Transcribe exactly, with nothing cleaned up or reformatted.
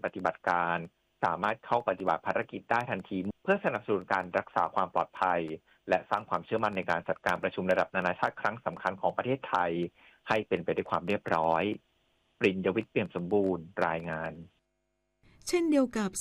ปฏิบัติการสามารถเข้าปฏิบัติภารกิจได้ทันทีเพื่อสนับสนุนการรักษาความปลอดภัยและสร้างความเชื่อมั่นในการจัดการประชุมระดับนานาชาติครั้งสำคัญของประเทศไทยให้เป็นไปด้วยความเรียบร้อยปริญญวิทย์ เปี่ยมสมบูรณ์รายงานเช่นเดียวกับ